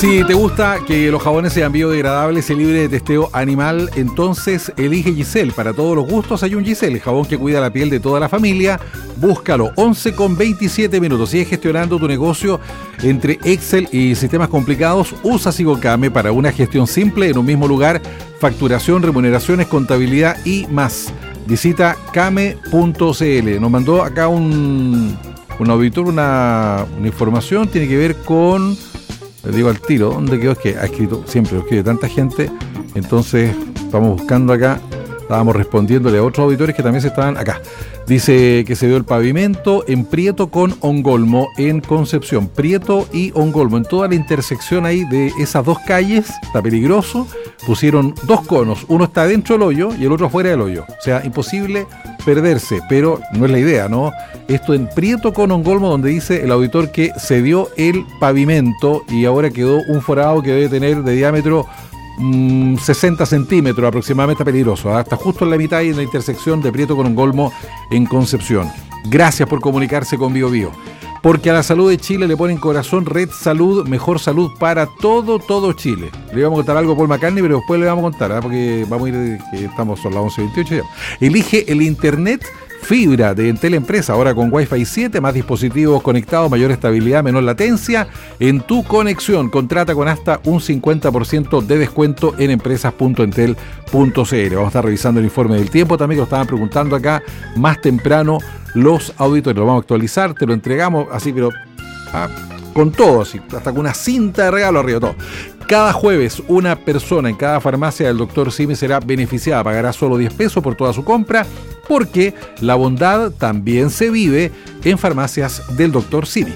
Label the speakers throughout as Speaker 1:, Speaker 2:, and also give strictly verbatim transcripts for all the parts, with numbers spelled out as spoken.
Speaker 1: Si te gusta que los jabones sean biodegradables y libre de testeo animal, entonces elige Giselle. Para todos los gustos hay un Giselle, el jabón que cuida la piel de toda la familia. Búscalo, once con veintisiete minutos. Sigue gestionando tu negocio entre Excel y sistemas complicados. Usa Sigocame para una gestión simple en un mismo lugar. Facturación, remuneraciones, contabilidad y más. Visita came punto cl. Nos mandó acá un, un auditor una, una información, tiene que ver con... Les digo al tiro, ¿dónde quedó? Es que ha escrito, siempre lo escribe tanta gente, entonces estamos buscando acá, estábamos respondiéndole a otros auditores que también se estaban acá. Dice que se dio el pavimento en Prieto con Ongolmo, en Concepción. Prieto y Ongolmo, en toda la intersección ahí de esas dos calles, está peligroso, pusieron dos conos, uno está dentro del hoyo y el otro fuera del hoyo. O sea, imposible perderse, pero no es la idea, ¿no? Esto en Prieto con Ongolmo, donde dice el auditor que se dio el pavimento y ahora quedó un forado que debe tener de diámetro mmm, sesenta centímetros aproximadamente, está peligroso, ¿eh? Está justo en la mitad y en la intersección de Prieto con Ongolmo en Concepción. Gracias por comunicarse con Bio Bio. Porque a la salud de Chile le ponen corazón. Red Salud, mejor salud para todo, todo Chile. Le vamos a contar algo a Paul McCartney, pero después le vamos a contar, ¿eh? Porque vamos a ir, que estamos a las once veintiocho ya. Elige el internet fibra de Entel Empresa, ahora con Wi-Fi siete, más dispositivos conectados, mayor estabilidad, menor latencia en tu conexión. Contrata con hasta un cincuenta por ciento de descuento en empresas punto entel punto cl. Vamos a estar revisando el informe del tiempo también, que lo estaban preguntando acá más temprano los auditores. Lo vamos a actualizar, te lo entregamos así, pero ah, con todo, así, hasta con una cinta de regalo arriba, todo. Cada jueves, una persona en cada farmacia del doctor Simi será beneficiada. Pagará solo diez pesos por toda su compra, porque la bondad también se vive en farmacias del doctor Simi.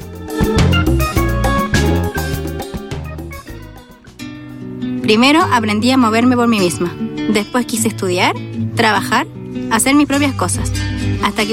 Speaker 2: Primero aprendí a moverme por mí misma. Después quise estudiar, trabajar, hacer mis propias cosas. Hasta que